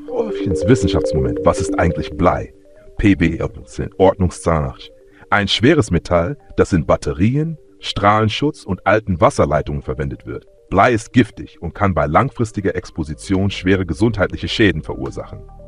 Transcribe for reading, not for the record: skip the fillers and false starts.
Orphchens Wissenschaftsmoment. Was ist eigentlich Blei? PB, Ordnungszahnarch. Ein schweres Metall, das in Batterien, Strahlenschutz und alten Wasserleitungen verwendet wird. Blei ist giftig und kann bei langfristiger Exposition schwere gesundheitliche Schäden verursachen.